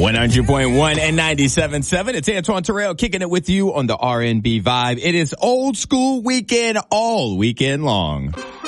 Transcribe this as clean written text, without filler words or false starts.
100.1 and 97.7. It's Antoine Terrell kicking it with you on the R&B Vibe. It is old school weekend all weekend long.